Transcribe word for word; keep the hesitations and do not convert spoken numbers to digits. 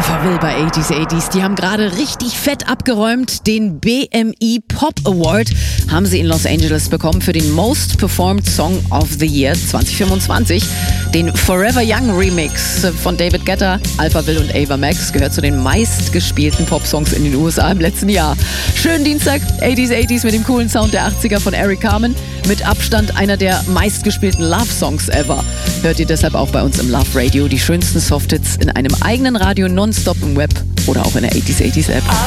Alphaville bei achtziger achtzig. Die haben gerade richtig fett abgeräumt. Den B M I Pop Award haben sie in Los Angeles bekommen für den Most Performed Song of the Year zwanzig fünfundzwanzig. Den Forever Young Remix von David Guetta, Alphaville und Ava Max gehört zu den meistgespielten Popsongs in den U S A im letzten Jahr. Schönen Dienstag, achtziger achtzig mit dem coolen Sound der achtziger von Eric Carmen. Mit Abstand einer der meistgespielten Love-Songs ever. Hört ihr deshalb auch bei uns im Love Radio die schönsten Softhits in einem eigenen Radio nonstop im Web oder auch in der achtziger achtzig App.